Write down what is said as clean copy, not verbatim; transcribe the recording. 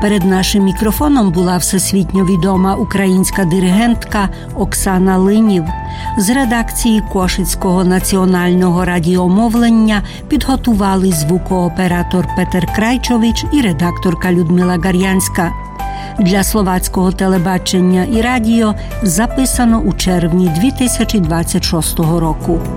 Перед нашим мікрофоном була всесвітньо відома українська диригентка Оксана Линів. З редакції Кошицького національного радіомовлення підготували звукооператор Петер Крайчович і редакторка Людмила Гар'янська. Для словацького телебачення і радіо записано у червні 2026 року.